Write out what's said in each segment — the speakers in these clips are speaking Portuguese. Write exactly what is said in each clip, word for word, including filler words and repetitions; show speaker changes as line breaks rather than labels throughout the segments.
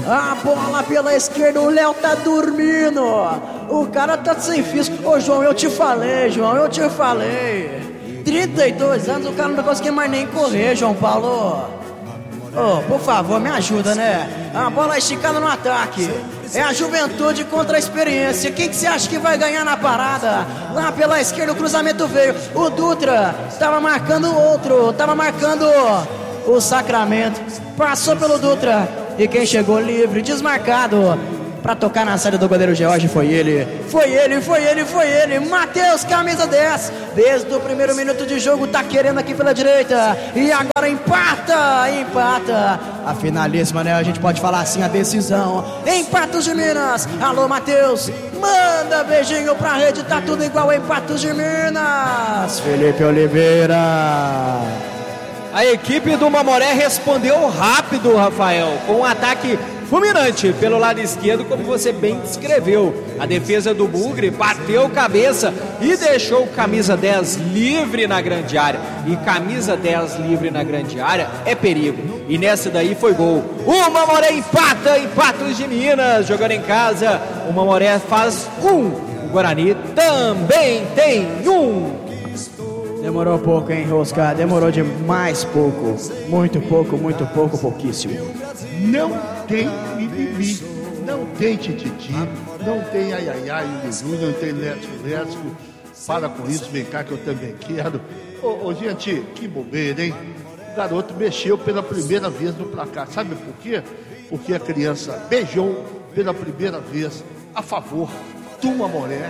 A bola pela esquerda, o Léo tá dormindo. O cara tá sem físico. Ô João, eu te falei, João, eu te falei. trinta e dois anos, o cara não tá conseguindo mais nem correr, João Paulo. Ô, oh, por favor, me ajuda, né? A bola esticada no ataque. É a juventude contra a experiência. Quem que você acha que vai ganhar na parada? Lá pela esquerda o cruzamento veio. O Dutra tava marcando o outro. Tava marcando o Sacramento. Passou pelo Dutra. E quem chegou livre, desmarcado, pra tocar na saída do goleiro George foi ele. Foi ele, foi ele, foi ele. Matheus, camisa dez. Desde o primeiro minuto de jogo tá querendo aqui pela direita. E agora empata, empata. A finalíssima, né? A gente pode falar assim, a decisão. Em Patos de Minas. Alô, Matheus. Manda beijinho pra rede. Tá tudo igual em Patos de Minas. Felipe Oliveira.
A equipe do Mamoré respondeu rápido, Rafael, com um ataque fulminante pelo lado esquerdo, como você bem descreveu. A defesa do Bugre bateu cabeça e deixou o camisa dez livre na grande área. E camisa dez livre na grande área é perigo. E nessa daí foi gol. O Mamoré empata em Patos de Minas, jogando em casa. O Mamoré faz um. O Guarani também tem um.
Demorou pouco, hein, Oscar? Demorou demais pouco. Muito pouco, muito pouco, pouquíssimo.
Não tem mimimi, não tem tititi, não tem ai ai ai, Júnior, não tem Lético Lético. Para com isso, vem cá que eu também quero. Ô, ô, gente, que bobeira, hein? O garoto mexeu pela primeira vez no placar. Sabe por quê? Porque a criança beijou pela primeira vez a favor do Mamoré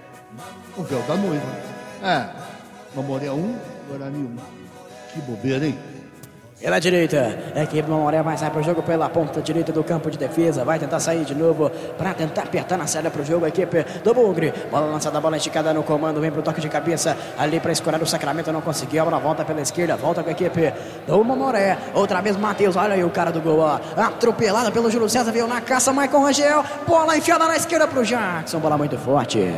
o véu da noiva. É, Mamoré um, Guarani um. Que bobeira, hein?
Pela direita, a equipe do Mamoré vai sair para o jogo pela ponta direita do campo de defesa. Vai tentar sair de novo para tentar apertar na saída para o jogo. A equipe do Bugre. Bola lançada, bola esticada no comando. Vem para o toque de cabeça ali para escorar o Sacramento. Não conseguiu. A bola volta pela esquerda. Volta com a equipe do Mamoré. Outra vez Matheus. Olha aí o cara do gol. Ó. Atropelada pelo Júlio César. Veio na caça. Maicon Rangel. Bola enfiada na esquerda para o Jackson. Bola muito forte.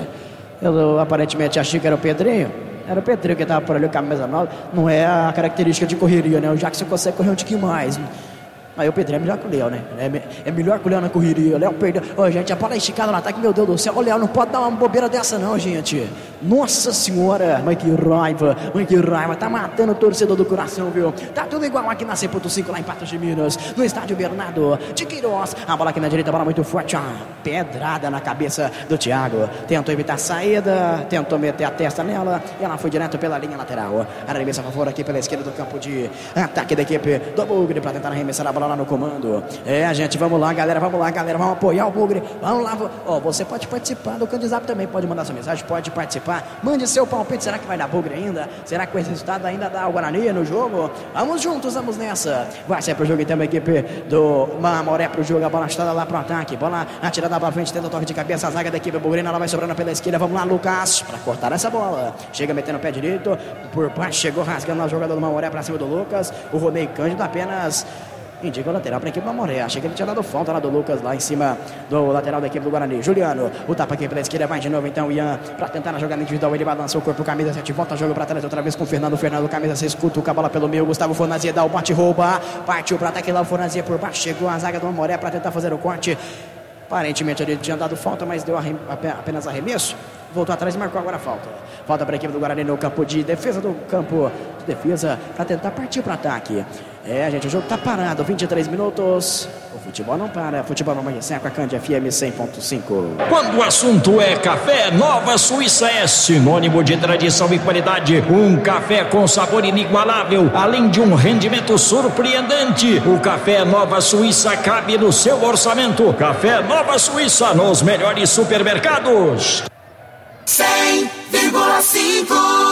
Eu aparentemente achei que era o Pedrinho. Era o Pedrinho que estava por ali, camisa nova. Não é a característica de correria, né? O Jackson consegue correr um tiquinho mais. Mas o Pedrinho é melhor que o Léo, né? É, é melhor que o Léo na correria. O Léo perdeu. Ô, gente, a bola esticada no ataque, meu Deus do céu. O Léo não pode dar uma bobeira dessa, não, gente. Nossa senhora. Mas que raiva. Mas que raiva. Tá matando o torcedor do coração, viu? Tá tudo igual aqui na cem ponto cinco, lá em Patos de Minas. No estádio Bernardo de Queiroz. A bola aqui na direita, a bola muito forte. Ó. Pedrada na cabeça do Thiago. Tentou evitar a saída. Tentou meter a testa nela. E ela foi direto pela linha lateral. Arremessa a favor aqui pela esquerda do campo de ataque da equipe do Bugre para tentar arremessar a bola lá no comando. É, gente, vamos lá, galera, vamos lá, galera, vamos apoiar o Bugre. Vamos lá, ó, você pode participar do Candizap também, pode mandar sua mensagem, pode participar. Mande seu palpite, será que vai dar Bugre ainda? Será que com esse resultado ainda dá o Guarani no jogo? Vamos juntos, vamos nessa. Vai sair pro jogo então a equipe do Mamoré pro jogo, a bola estada lá pro ataque, bola atirada pra frente, tenta o toque de cabeça, a zaga da equipe bugrina, ela vai sobrando pela esquerda, vamos lá, Lucas, pra cortar essa bola. Chega metendo o pé direito, por baixo, chegou rasgando a jogada do Mamoré pra cima do Lucas, o Ronei Cândido apenas indica o lateral para a equipe do Mamoré. Achei que ele tinha dado falta lá do Lucas, lá em cima do lateral da equipe do Guarani. Juliano, o tapa aqui pela esquerda, vai de novo então Ian, para tentar na jogada individual, ele balança o corpo, camisa sete, volta o jogo para trás outra vez com o Fernando, Fernando, camisa seis, cutuca a bola pelo meio, Gustavo Fornazia dá o bate, rouba, partiu para ataque lá o Fornazia por baixo, chegou a zaga do Mamoré para tentar fazer o corte. Aparentemente ele tinha dado falta, mas deu arrem... apenas arremesso. Voltou atrás e marcou agora a falta. Falta para a equipe do Guarani no campo de defesa do campo de defesa para tentar partir para ataque. É, gente, o jogo tá parado, vinte e três minutos. O futebol não para, futebol não amanhecer com a Cândia F M cem ponto cinco.
Quando o assunto é café, Nova Suíça é sinônimo de tradição e qualidade. Um café com sabor inigualável, além de um rendimento surpreendente. O café Nova Suíça cabe no seu orçamento. Café Nova Suíça nos melhores supermercados.
cem vírgula cinco.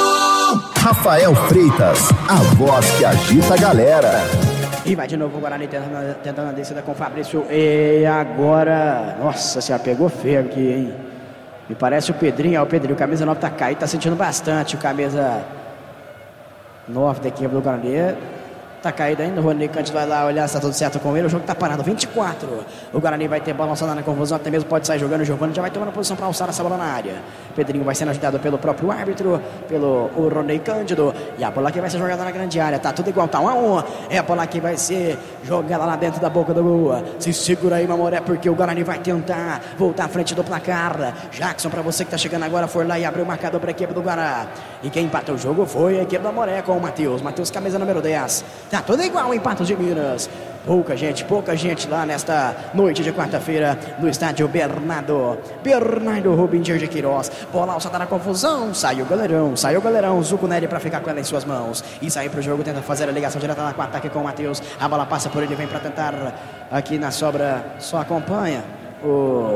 Rafael Freitas, a voz que agita a galera.
E vai de novo o Guarani tentando, tentando a descida com o Fabrício. E agora, nossa senhora, pegou feio aqui, hein? Me parece o Pedrinho, ó, o Pedrinho, o camisa nove tá caído, tá sentindo bastante o camisa nove da equipe do Guarani. Tá caído ainda, o Rony Cândido vai lá olhar se tá tudo certo com ele. O jogo tá parado, vinte e quatro. O Guarani vai ter bola lançada na confusão, até mesmo pode sair jogando. O Giovani já vai tomando posição para alçar essa bola na área. Pedrinho vai sendo ajudado pelo próprio árbitro, pelo o Rony Cândido. E a bola aqui vai ser jogada na grande área. Tá tudo igual, tá um a um. É a bola que vai ser jogada lá dentro da boca do gol. Se segura aí, Mamoré, porque o Guarani vai tentar voltar à frente do placar. Jackson, para você que tá chegando agora, foi lá e abriu o marcador para a equipe do Guará. E quem empatou o jogo foi a equipe da Mamoré com o Matheus. Matheus, camisa número dez. Tá tudo igual em Patos de Minas. Pouca gente, pouca gente lá nesta noite de quarta-feira no estádio Bernardo. Bernardo Rubinho de Queiroz. Bola alçada na confusão. Saiu o goleirão, saiu o goleirão. Zucunelli para ficar com ela em suas mãos. E sair pro jogo, tenta fazer a ligação direta lá com o ataque com o Matheus. A bola passa por ele, vem para tentar aqui na sobra. Só acompanha o...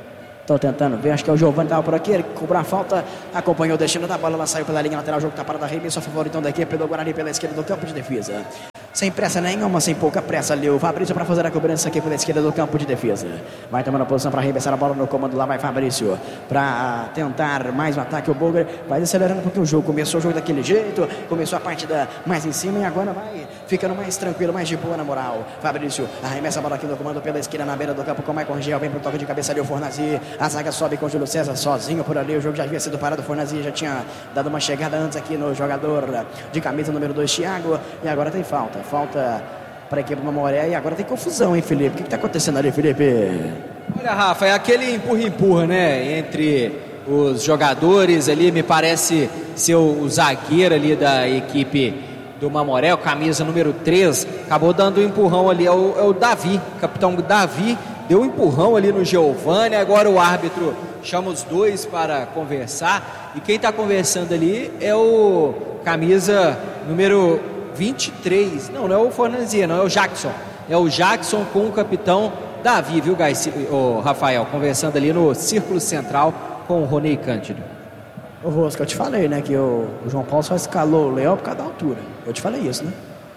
Tô tentando ver, acho que é o Giovani que tava por aqui, ele cobrou a falta, acompanhou o destino da bola, ela saiu pela linha lateral, o jogo tá parado, arremesso a favor então da equipe do Guarani pela esquerda do campo de defesa. Sem pressa nenhuma, sem pouca pressa ali o Fabrício para fazer a cobrança aqui pela esquerda do campo de defesa. Vai tomando a posição para arremessar a bola no comando, lá vai Fabrício para tentar mais um ataque. O Bulgar vai acelerando porque o jogo começou o jogo daquele jeito, começou a partida mais em cima e agora vai ficando mais tranquilo, mais de boa na moral. Fabrício arremessa a bola aqui no comando pela esquerda na beira do campo com o Maicon Rangel, vem pro toque de cabeça ali o Fornazi. A zaga sobe com o Júlio César sozinho por ali, o jogo já havia sido parado, o Fornazi já tinha dado uma chegada antes aqui no jogador de camisa número dois, Thiago, e agora tem falta, falta para a equipe do Mamoré e agora tem confusão, hein, Felipe? O que está acontecendo ali, Felipe?
Olha, Rafa, é aquele empurra-empurra, né, entre os jogadores ali, me parece ser o zagueiro ali da equipe do Mamoré, o camisa número três, acabou dando um empurrão ali, é o, é o Davi, capitão Davi, deu um empurrão ali no Giovani, agora o árbitro chama os dois para conversar, e quem está conversando ali é o camisa número vinte e três, não, não é o Fornazia, não, é o Jackson, é o Jackson com o capitão Davi, viu, Garcia, o Rafael, conversando ali no círculo central com o Rony Cândido.
Ô Rosca, eu te falei, né, que o, o João Paulo só escalou o Léo por causa da altura, eu te falei isso, né?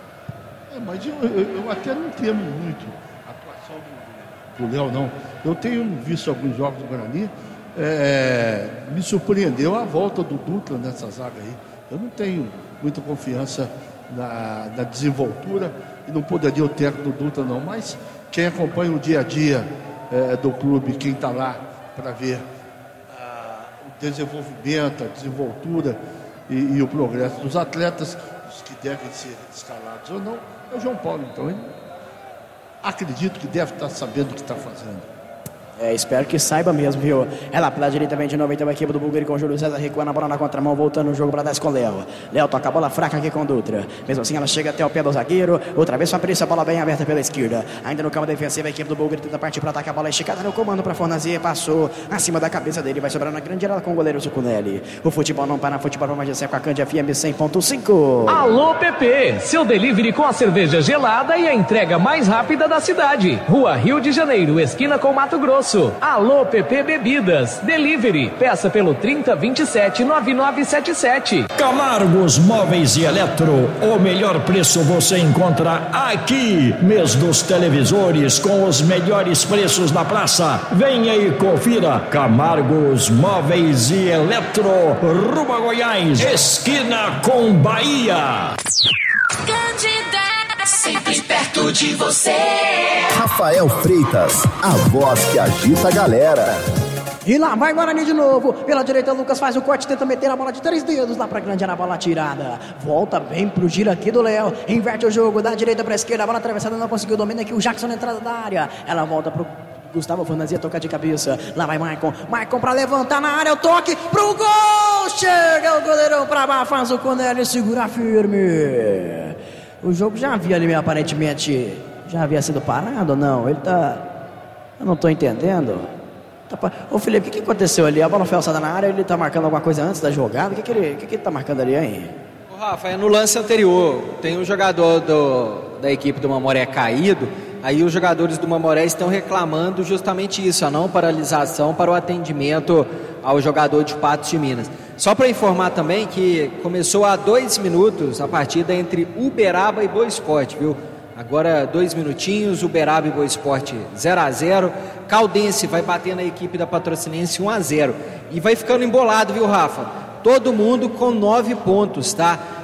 É, mas eu, eu, eu até não temo muito a atuação do, do Léo, não. Eu tenho visto alguns jogos do Guarani, é, me surpreendeu a volta do Dutra nessa zaga aí. Eu não tenho muita confiança na, na desenvoltura e não poderia o técnico do Dutra, não, mas quem acompanha o dia a dia é, do clube, quem está lá para ver ah, o desenvolvimento, a desenvoltura e, e o progresso dos atletas, os que devem ser escalados ou não, é o João Paulo. Então, ele, acredito que deve estar sabendo o que está fazendo.
É, espero que saiba mesmo, viu? Ela pela direita vem de novo, então a equipe do Bulgari com o Júlio César recuando a bola na contramão, voltando o jogo para trás com o Léo. Léo toca a bola fraca aqui com o Dutra. Mesmo assim ela chega até o pé do zagueiro. Outra vez Fabrício, a bola bem aberta pela esquerda. Ainda no campo defensivo, a equipe do Bulgari tenta partir para atacar a bola esticada no comando para Fornazier. Passou acima da cabeça dele, vai sobrar na grande área com o goleiro Zucunelli. O futebol não para, futebol para mais com a Cândia F M cem ponto cinco.
Alô P P, seu delivery com a cerveja gelada e a entrega mais rápida da cidade. Rua Rio de Janeiro, esquina com Mato Grosso. Alô P P Bebidas, delivery, peça pelo trinta, vinte e sete, noventa e nove setenta e sete.
Camargos Móveis e Eletro, o melhor preço você encontra aqui. Mês dos televisores com os melhores preços na praça. Venha e confira. Camargos Móveis e Eletro, Rua Goiás, esquina com Bahia.
Candidata, sempre perto de você.
Rafael Freitas, a voz que agita a galera.
E lá vai Guarani de novo. Pela direita, Lucas faz o corte, tenta meter a bola de três dedos lá pra grande área, a bola tirada. Volta bem pro giro aqui do Léo. Inverte o jogo da direita pra esquerda. A bola atravessada, não conseguiu domínio aqui. O Jackson na entrada da área. Ela volta pro Gustavo Fornazia, toca de cabeça. Lá vai Maicon. Maicon pra levantar na área. O toque pro gol. Chega o goleirão pra baixo. Faz o Conelli segurar firme. O jogo já havia ali, aparentemente, já havia sido parado ou não? Ele tá... Eu não tô entendendo. Tá... Ô Felipe, o que, que aconteceu ali? A bola foi alçada na área, ele tá marcando alguma coisa antes da jogada? O que, que, ele... o que, que ele tá marcando ali, hein?
Ô Rafa, é no lance anterior. Tem um jogador do... da equipe do Mamoré caído. Aí os jogadores do Mamoré estão reclamando justamente isso, a não paralisação para o atendimento ao jogador de Patos de Minas. Só para informar também que começou há dois minutos a partida entre Uberaba e Boa Esporte, viu? Agora dois minutinhos, Uberaba e Boa Esporte zero a zero. Caldense vai bater na equipe da Patrocinense um a zero. E vai ficando embolado, viu, Rafa? Todo mundo com nove pontos, tá?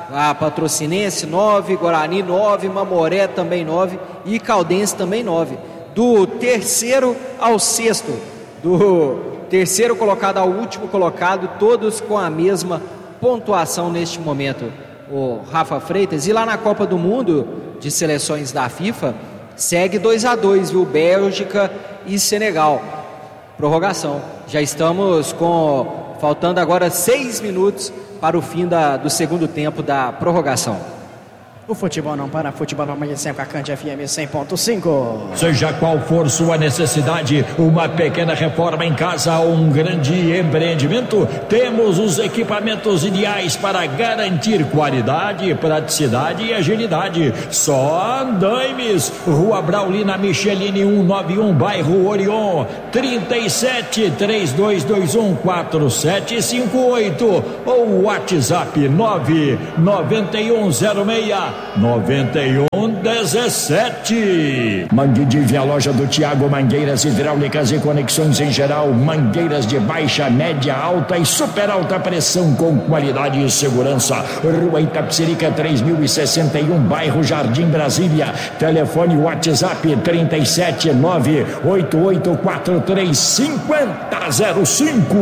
A Patrocinense nove, Guarani nove, Mamoré também nove e Caldense também nove. Do terceiro ao sexto, do terceiro colocado ao último colocado, todos com a mesma pontuação neste momento, o Rafa Freitas. E lá na Copa do Mundo de seleções da FIFA, segue dois a dois, viu? Bélgica e Senegal. Prorrogação. Já estamos com, faltando agora seis minutos para o fim da, do segundo tempo da prorrogação.
O futebol não para, futebol amanhecer com a Cante F M cem ponto cinco.
Seja qual for sua necessidade, uma pequena reforma em casa ou um grande empreendimento, temos os equipamentos ideais para garantir qualidade, praticidade e agilidade. Só Andaimes, Rua Braulina Micheline cento e noventa e um, bairro Orion, trinta e sete, três dois dois um, quatro sete cinco oito ou WhatsApp nove nove um zero seis noventa e um dezessete. Manguedive, a loja do Tiago, mangueiras hidráulicas e conexões em geral, mangueiras de baixa, média, alta e super alta pressão com qualidade e segurança. Rua Itapecerica três mil e sessenta e um, bairro Jardim Brasília. Telefone WhatsApp trinta e sete, nove oito oito quatro três cinco zero zero cinco.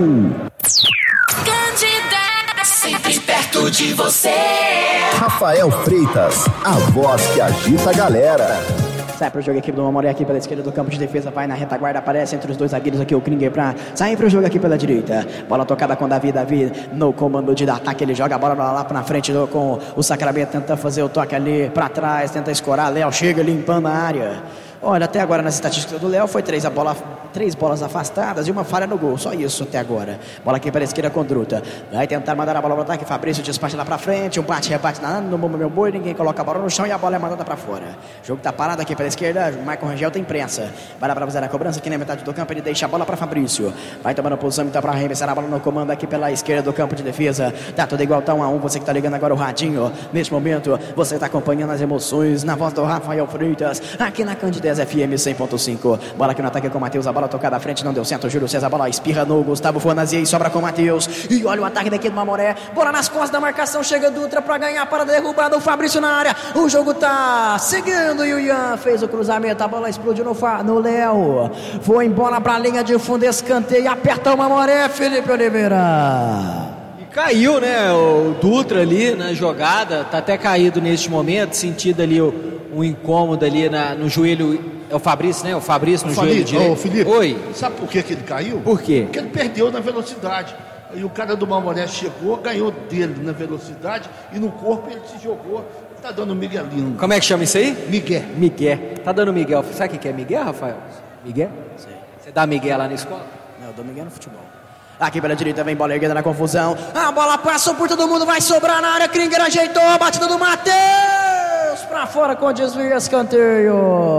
Candida, sempre perto de você.
Rafael Freitas, a voz que agita a galera.
Sai pro jogo aqui do Mamoré aqui pela esquerda do campo de defesa, vai na retaguarda, aparece entre os dois zagueiros aqui o Klinger pra sair pro jogo aqui pela direita. Bola tocada com Davi, Davi no comando de ataque, ele joga a bola lá pra frente do, com o Sacramento, tenta fazer o toque ali pra trás, tenta escorar, Léo chega limpando a área. Olha, até agora nas estatísticas do Léo foi três, a bola, três bolas afastadas e uma falha no gol, só isso até agora. Bola aqui para a esquerda com Druta, vai tentar mandar a bola para o ataque, Fabrício despacha lá para frente, um bate, rebate na, no meu boi, ninguém coloca a bola no chão e a bola é mandada para fora. O jogo tá parado aqui pela esquerda, o Marco Rangel tem prensa, vai lá para fazer a cobrança aqui na metade do campo, ele deixa a bola para Fabrício, vai tomando posição então para arremessar a bola no comando aqui pela esquerda do campo de defesa. Tá tudo igual, tá um a um, você que tá ligando agora o radinho, neste momento você tá acompanhando as emoções na voz do Rafael Freitas, aqui na Candidez F M cem ponto cinco. Bola aqui no ataque com o Matheus, a bola tocada à frente, não deu certo, o Júlio César, a bola espirra no Gustavo Fonazia e sobra com o Matheus, e olha o ataque daqui do Mamoré, bola nas costas da marcação, chega Dutra pra ganhar, para derrubada, o Fabrício na área, o jogo tá seguindo, e o Ian fez o cruzamento, a bola explodiu no, no Léo, foi embora pra linha de fundo, escanteio, aperta o Mamoré, Felipe Oliveira.
Caiu, né, o Dutra ali na jogada, tá até caído neste momento, sentido ali o, um incômodo ali na, no joelho, é o Fabrício, né, o Fabrício no
o
joelho
Felipe,
direito.
Ô, Felipe,
oi.
Sabe por que que ele caiu?
Por quê?
Porque ele perdeu na velocidade, e o cara do Mamoré chegou, ganhou dele na velocidade, e no corpo ele se jogou, tá dando Miguelinho.
Como é que chama isso aí?
Miguel.
Miguel, tá dando Miguel, sabe o que é Miguel, Rafael? Miguel?
Sei.
Você dá Miguel lá na escola?
Não, eu dou Miguel no futebol. Aqui pela direita vem bola erguida na confusão. A bola passou por todo mundo, vai sobrar na área. Klinger ajeitou a batida do Matheus. Pra fora com desvio e escanteio.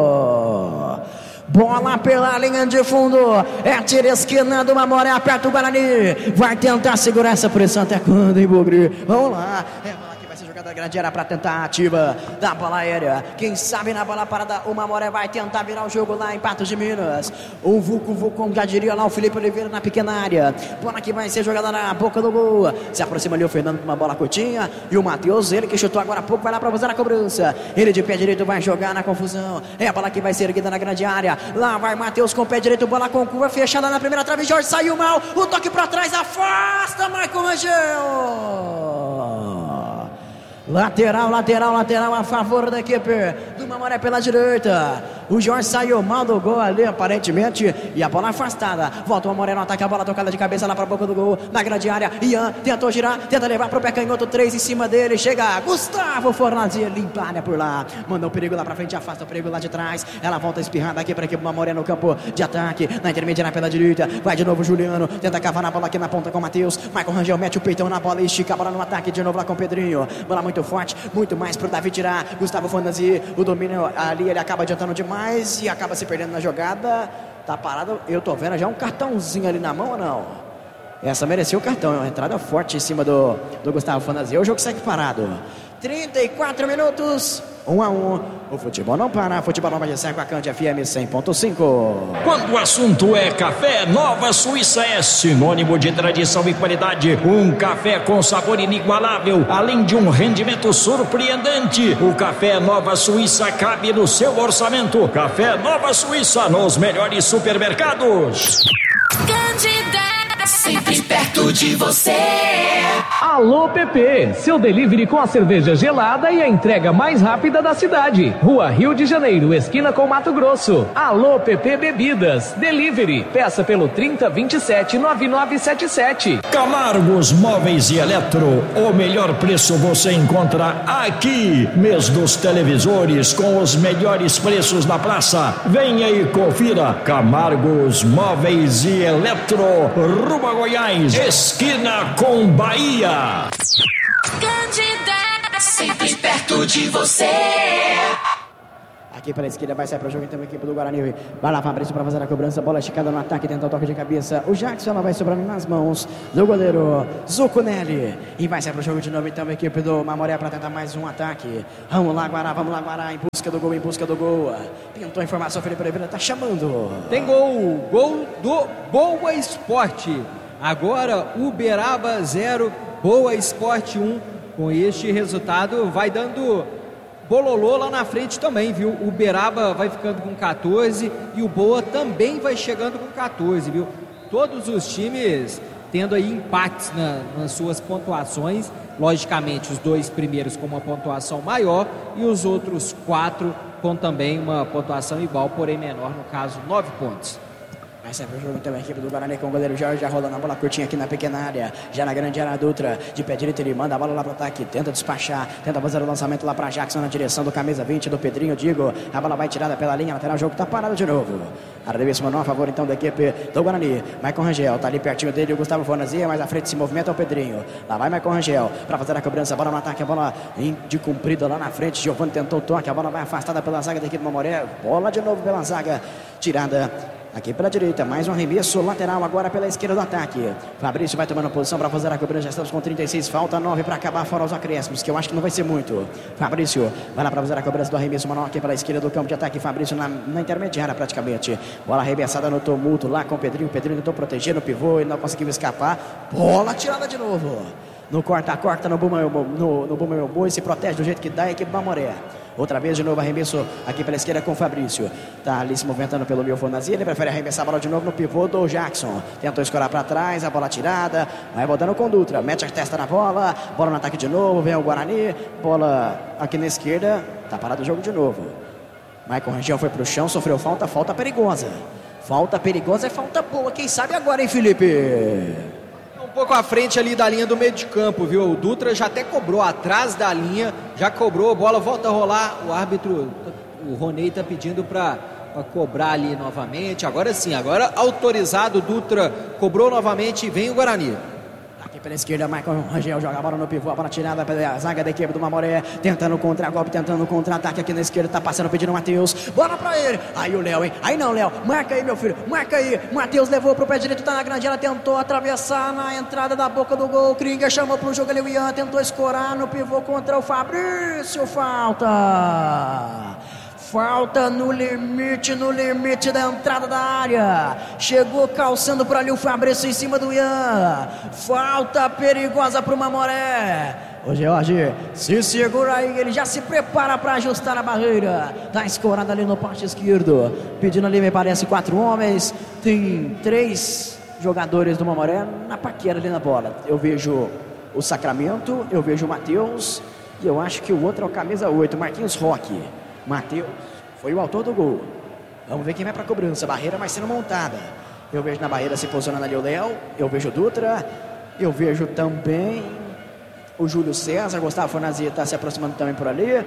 Bola pela linha de fundo. É tira esquina do Mamoré, aperta o Guarani. Vai tentar segurar essa pressão até quando, hein, Bugre? Vamos lá. É bola que vai ser jogada grande área pra tentar a ativa da bola aérea. Quem sabe na bola parada o Mamoré vai tentar virar o jogo lá em Patos de Minas. O Vulco, Vulco, já diria lá o Felipe Oliveira na pequena área. Bola que vai ser jogada na boca do gol. Se aproxima ali o Fernando com uma bola curtinha. E o Matheus, ele que chutou agora há pouco, vai lá pra fazer a cobrança. Ele de pé direito vai jogar na confusão. É a bola que vai ser erguida na grande área. Lá vai Matheus com o pé direito, bola com curva fechada na primeira trave. Jorge saiu mal. O toque pra trás, afasta Michael Rangel. Lateral, lateral, lateral a favor da equipe do Mamoré pela direita. O Jorge saiu mal do gol ali, aparentemente. E a bola afastada. Volta o Mamoré no ataque, a bola tocada de cabeça lá para a boca do gol, na grande área. Ian tentou girar, tenta levar para o pé canhoto. Três em cima dele. Chega Gustavo Fornazia, limpa a área por lá. Manda o perigo lá para frente, afasta o perigo lá de trás. Ela volta espirrada aqui para a equipe do Mamoré no campo de ataque. Na intermediária pela direita. Vai de novo Juliano. Tenta cavar na bola aqui na ponta com o Matheus. Michael Rangel mete o peitão na bola e estica a bola no ataque de novo lá com o Pedrinho. Bola muito forte, muito mais pro Davi tirar. Gustavo Fonazzi, o domínio ali, ele acaba adiantando demais e acaba se perdendo na jogada. Tá parado, eu tô vendo já um cartãozinho ali na mão ou não? Essa mereceu o cartão, é uma entrada forte em cima do, do Gustavo Fonazzi. O jogo segue parado. trinta e quatro minutos, um a um. O futebol não para, futebol não vai de com a Cante F M cem ponto cinco.
Quando o assunto é café, Nova Suíça é sinônimo de tradição e qualidade. Um café com sabor inigualável, além de um rendimento surpreendente. O café Nova Suíça cabe no seu orçamento. Café Nova Suíça nos melhores supermercados.
Candidata, sempre perto de você.
Alô P P, seu delivery com a cerveja gelada e a entrega mais rápida da cidade. Rua Rio de Janeiro, esquina com Mato Grosso. Alô P P Bebidas, delivery, peça pelo trinta, vinte e sete, noventa e nove setenta e sete.
Camargos Móveis e Eletro, o melhor preço você encontra aqui. Mês dos televisores com os melhores preços na praça. Venha e confira. Camargos Móveis e Eletro, Rua Goiás, esquina com Bahia.
Candidata, sempre perto de você.
Aqui pela esquerda vai sair para o jogo, então a equipe do Guarani. Vai lá Fabrício para fazer a cobrança, bola esticada no ataque, tenta o toque de cabeça. O Jackson vai sobrando nas mãos do goleiro Zucunelli. E vai sair para o jogo de novo, então a equipe do Mamoré para tentar mais um ataque. Vamos lá Guará, vamos lá Guará, em busca do gol, em busca do gol. Pintou a informação, Felipe Oliveira tá chamando.
Tem gol, gol do Boa Esporte. Agora Uberaba zero, Boa Esporte um. Com este resultado vai dando bololô lá na frente também, viu? O Uberaba vai ficando com quatorze e o Boa também vai chegando com quatorze, viu? Todos os times tendo aí empates na, nas suas pontuações. Logicamente, os dois primeiros com uma pontuação maior e os outros quatro com também uma pontuação igual, porém menor, no caso, nove pontos.
Vai sempre o jogo então a equipe do Guarani com o goleiro Jorge, já rolando a bola curtinha aqui na pequena área, já na grande área Dutra, de pé direito ele manda a bola lá pro ataque, tenta despachar, tenta fazer o lançamento lá pra Jackson na direção do camisa vinte do Pedrinho, digo, a bola vai tirada pela linha lateral, o jogo tá parado de novo. Arremesso manual a favor então da equipe do Guarani. Maicon Rangel, tá ali pertinho dele o Gustavo Fonazia, mais à frente se movimenta o Pedrinho, lá vai Maicon Rangel pra fazer a cobrança, a bola no ataque, a bola de comprida lá na frente, Giovanni tentou o toque, a bola vai afastada pela zaga da equipe do Mamoré, bola de novo pela zaga, tirada aqui pela direita, mais um arremesso lateral agora pela esquerda do ataque. Fabrício vai tomando posição para fazer a cobrança, já estamos com trinta e seis, falta nove para acabar fora os acréscimos, que eu acho que não vai ser muito. Fabrício vai lá para fazer a cobrança do arremesso manual aqui pela esquerda do campo de ataque. Fabrício na, na intermediária praticamente. Bola arremessada no tumulto lá com o Pedrinho. O Pedrinho tentou proteger no pivô, ele não conseguiu escapar. Bola tirada de novo. No corta-corta, no Buma no, no Buma Boi, se protege do jeito que dá a equipe Mamoré. Outra vez de novo arremesso aqui pela esquerda com o Fabrício. Tá ali se movimentando pelo meio Fonazia. Ele prefere arremessar a bola de novo no pivô do Jackson. Tentou escorar para trás, a bola tirada. Vai voltando com o Dutra. Mete a testa na bola. Bola no ataque de novo. Vem o Guarani. Bola aqui na esquerda. Tá parado o jogo de novo. Maicon Rangel foi pro chão, sofreu falta. Falta perigosa. Falta perigosa é falta boa. Quem sabe agora, hein, Felipe?
Um pouco à frente ali da linha do meio de campo, viu? O Dutra já até cobrou atrás da linha, já cobrou, a bola volta a rolar, o árbitro, o Ronei tá pedindo para cobrar ali novamente, agora sim, agora autorizado, o Dutra cobrou novamente e vem o Guarani.
Aqui pela esquerda, Maicon Rangel joga a bola no pivô, a bola tirada pela zaga da equipe do Mamoré, tentando contra-golpe, tentando contra-ataque aqui na esquerda, tá passando, pedindo o Matheus, bola pra ele, aí o Léo, hein, aí não, Léo, marca aí meu filho, marca aí, Matheus levou pro pé direito, tá na grande área, tentou atravessar na entrada da boca do gol, Kringer chamou pro jogo ali, o Ian tentou escorar no pivô contra o Fabrício, falta... Falta no limite, no limite da entrada da área. Chegou calçando por ali o Fabrício em cima do Ian. Falta perigosa para o Mamoré. O Jorge se segura aí, ele já se prepara para ajustar a barreira. Tá escorado ali no poste esquerdo. Pedindo ali, me parece, quatro homens. Tem três jogadores do Mamoré na paquera ali na bola. Eu vejo o Sacramento, eu vejo o Matheus. E eu acho que o outro é o camisa oito, Marquinhos Roque. Matheus foi o autor do gol. Vamos ver quem vai para a cobrança. A barreira vai sendo montada. Eu vejo na barreira se posicionando ali o Léo. Eu vejo o Dutra. Eu vejo também o Júlio César. Gustavo Fonazia está se aproximando também por ali.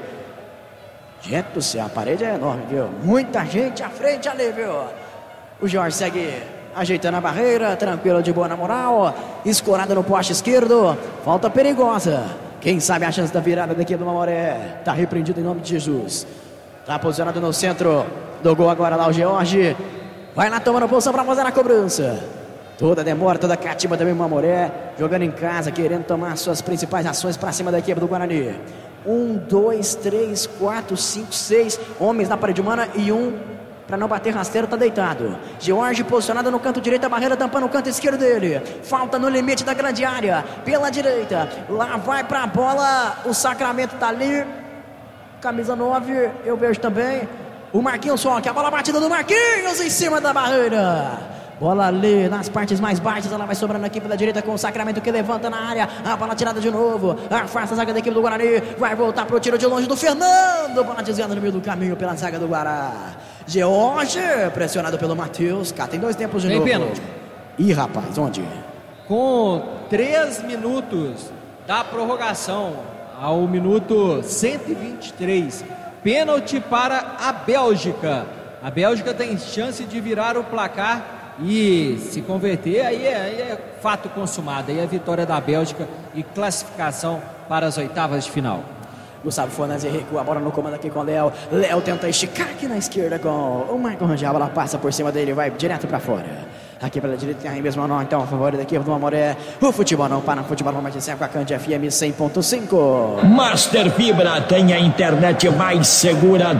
Gente do céu, a parede é enorme, viu? Muita gente à frente ali, viu? O Jorge segue ajeitando a barreira. Tranquilo, de boa na moral. Escorada no poste esquerdo. Falta perigosa. Quem sabe a chance da virada daqui do Mamoré. Está repreendido em nome de Jesus. Está posicionado no centro do gol agora lá o Jorge. Vai lá tomando posição para fazer a cobrança. Toda demora, toda cativa também o Mamoré. Jogando em casa, querendo tomar suas principais ações para cima da equipe do Guarani. Um, dois, três, quatro, cinco, seis homens na parede humana e um, para não bater rasteiro, tá deitado. George posicionado no canto direito, a barreira tampando o canto esquerdo dele. Falta no limite da grande área, pela direita. Lá vai pra bola, o Sacramento tá ali. Camisa nove, eu vejo também. O Marquinhos só, que a bola batida do Marquinhos em cima da barreira. Bola ali nas partes mais baixas, ela vai sobrando aqui pela direita com o Sacramento que levanta na área. A bola tirada de novo, afasta a zaga da equipe do Guarani. Vai voltar pro tiro de longe do Fernando. Bola desviando no meio do caminho pela zaga do Guará. George, pressionado pelo Matheus. Cá tem dois tempos de
Tem
novo.
pênalti.
Ih, rapaz, onde?
Com três minutos da prorrogação ao minuto cento e vinte e três. Pênalti para a Bélgica. A Bélgica tem chance de virar o placar e se converter, aí é, aí é fato consumado. Aí é a vitória da Bélgica e classificação para as oitavas de final.
Gustavo Fornazzi recua a bola no comando aqui com o Léo. Léo tenta esticar aqui na esquerda com o Marco Rangel. A bola passa por cima dele e vai direto para fora. Aqui pela direita tem aí mesmo não, então a favor da equipe do Mamoré. O futebol não para, futebol não mais de sempre com a Cândia F M cem ponto cinco.
Master Fibra tem a internet mais segura